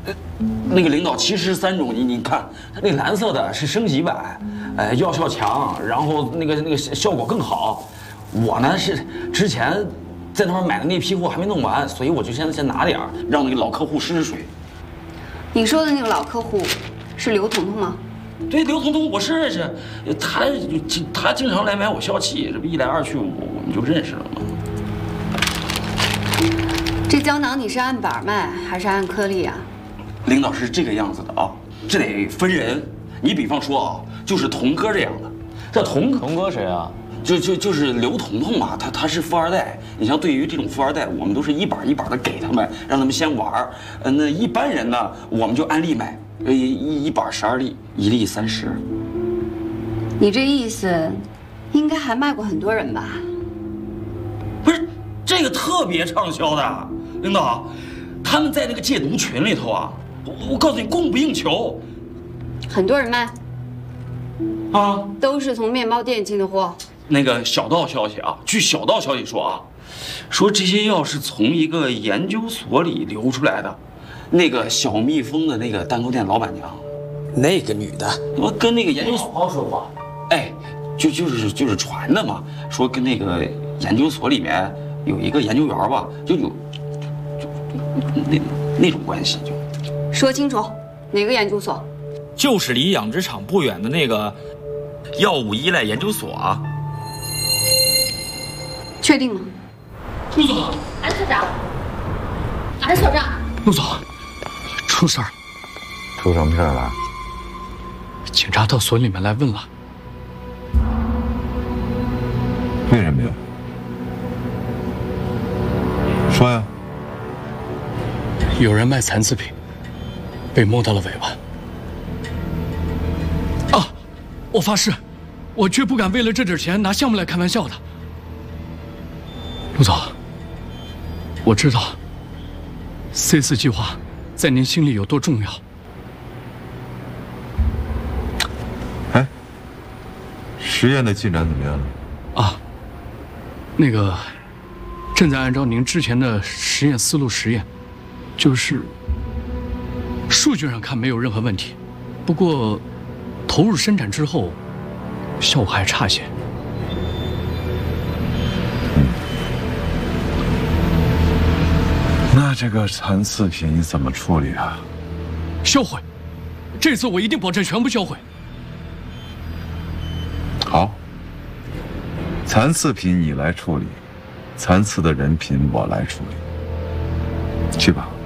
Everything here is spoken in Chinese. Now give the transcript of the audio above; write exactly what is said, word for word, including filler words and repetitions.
那个领导其实三种，你你看，它那蓝色的是升级版，呃，药效强，然后那个那个效果更好。我呢是之前在那边买的那批货还没弄完，所以我就先先拿点儿，让那个老客户试试水。 你说的那个老客户是刘彤彤吗？ 对，刘彤彤我是认识，他他经常来买我消气，这不一来二去，我我们就认识了吗？ 这胶囊你是按板卖还是按颗粒啊？ 领导是这个样子的啊，这得分人。你比方说啊，就是童哥这样的，这童童哥谁啊？ 就就就是刘彤彤嘛，他他是富二代。你像对于这种富二代，我们都是一板一板的给他们，让他们先玩儿。呃，那一般人呢，我们就按粒卖，呃，一一板十二粒，一粒三十。 你这意思，应该还卖过很多人吧？ 不是，这个特别畅销的，领导，他们在那个戒毒群里头啊，我我告诉你，供不应求。 很多人卖。 啊， 都是从面包店进的货。 那个小道消息啊，据小道消息说啊，说这些药是从一个研究所里流出来的。那个小蜜蜂的那个蛋糕店老板娘， 那个女的， 我跟那个研究所好好说话。 哎，就就是就是传的嘛，说跟那个研究所里面有一个研究员吧，就有就就那那种关系就。 说清楚，哪个研究所？ 就是离养殖场不远的那个药物依赖研究所啊。 确定吗？ 陆总，安所长，安所长， 陆总，出事儿， 出什么事儿了？ 警察到所里面来问了。 为什么呀？说呀。 有人卖残次品，被摸到了尾巴。啊！我发誓，我绝不敢为了这点钱拿项目来开玩笑的。陆总，我知道 C 四计划在您心里有多重要。 哎，实验的进展怎么样了？ 啊，那个正在按照您之前的实验思路实验，就是数据上看没有任何问题，不过投入生产之后，效果还差些。 那这个残次品你怎么处理啊？ 销毁，这次我一定保证全部销毁。 好，残次品你来处理，残次的人品我来处理。去吧。